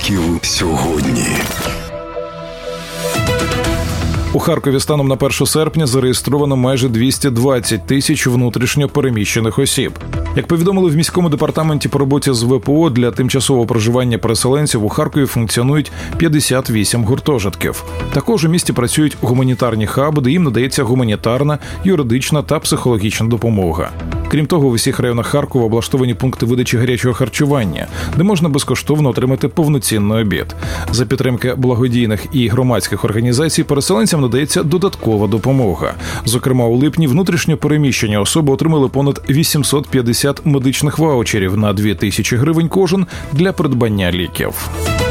Харків сьогодні. У Харкові станом на 1 серпня зареєстровано майже 220 тисяч внутрішньо переміщених осіб. Як повідомили в міському департаменті по роботі з ВПО, для тимчасового проживання переселенців у Харкові функціонують 58 гуртожитків. Також у місті працюють гуманітарні хаби, де їм надається гуманітарна, юридична та психологічна допомога. Крім того, в усіх районах Харкова облаштовані пункти видачі гарячого харчування, де можна безкоштовно отримати повноцінний обід. За підтримки благодійних і громадських організацій переселенцям надається додаткова допомога. Зокрема, у липні внутрішньо переміщені особи отримали понад 850 медичних ваучерів на 2000 гривень кожен для придбання ліків.